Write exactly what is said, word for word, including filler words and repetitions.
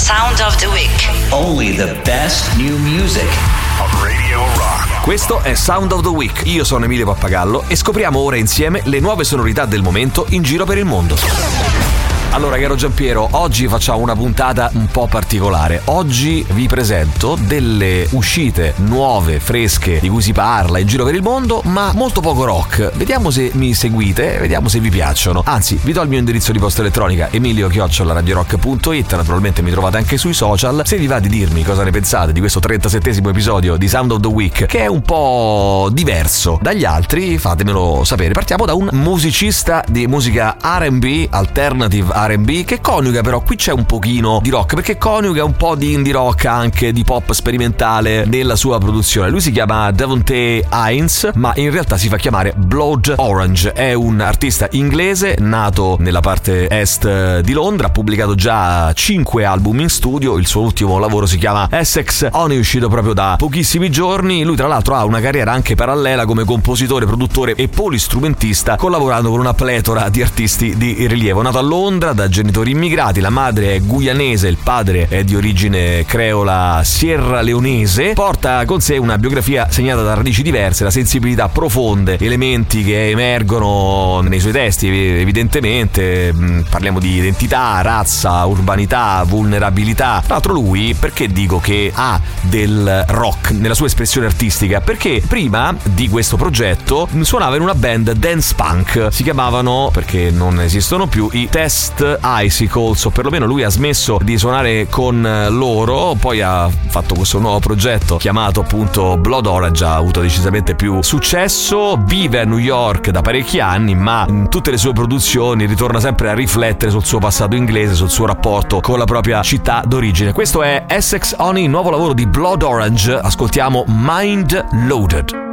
Sound of the Week. Only the best new music on Radio Rock. Questo è Sound of the Week. Io sono Emilio Pappagallo e scopriamo ora insieme le nuove sonorità del momento in giro per il mondo. Allora, caro Giampiero, oggi facciamo una puntata un po' particolare. Oggi vi presento delle uscite nuove, fresche, di cui si parla in giro per il mondo, ma molto poco rock. Vediamo se mi seguite, vediamo se vi piacciono. Anzi, vi do il mio indirizzo di posta elettronica, emilio chiocciola radiorock punto it. Naturalmente mi trovate anche sui social. Se vi va di dirmi cosa ne pensate di questo trentasettesimo episodio di Sound of the Week, che è un po' diverso dagli altri, fatemelo sapere. Partiamo da un musicista di musica R and B, alternative R and B, che coniuga, però qui c'è un pochino di rock, perché coniuga un po' di indie rock, anche di pop sperimentale nella sua produzione. Lui si chiama Devontae Hines, ma in realtà si fa chiamare Blood Orange. È un artista inglese nato nella parte est di Londra, ha pubblicato già cinque album in studio. Il suo ultimo lavoro si chiama Essex Honey, uscito proprio da pochissimi giorni. Lui tra l'altro ha una carriera anche parallela come compositore, produttore e polistrumentista, collaborando con una pletora di artisti di rilievo. Nato a Londra da genitori immigrati, la madre è guyanese, il padre è di origine creola sierraleonese, porta con sé una biografia segnata da radici diverse, da sensibilità profonde, elementi che emergono nei suoi testi evidentemente. Parliamo di identità, razza, urbanità, vulnerabilità. Tra l'altro lui, perché dico che ha del rock nella sua espressione artistica? Perché prima di questo progetto suonava in una band dance punk, si chiamavano, perché non esistono più, i Test Icicles, o perlomeno lui ha smesso di suonare con loro, poi ha fatto questo nuovo progetto chiamato appunto Blood Orange, ha avuto decisamente più successo. Vive a New York da parecchi anni, ma in tutte le sue produzioni ritorna sempre a riflettere sul suo passato inglese, sul suo rapporto con la propria città d'origine. Questo è Essex Honey, nuovo lavoro di Blood Orange. Ascoltiamo Mind Loaded.